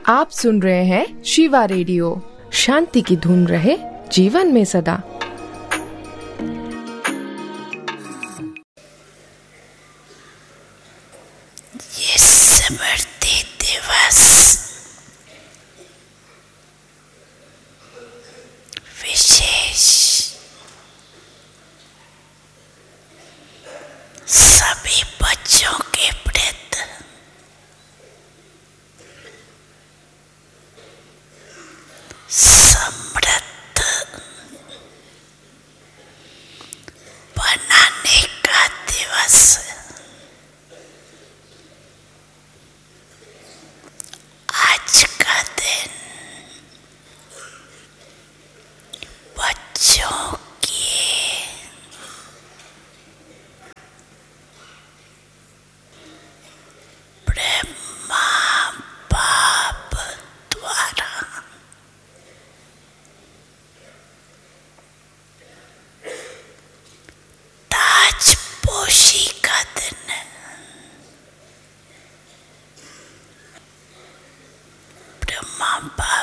आप सुन रहे हैं शिवा रेडियो। शांति की धुन रहे जीवन में सदा। ये स्मृति दिवस विशेष सभी बच्चों के प्रति समृद्ध बनाने का दिवस है। आज का दिन बच्चों की ब्रह्मा बाप द्वारा ताजपोशी का दिन है। ब्रह्मा बाप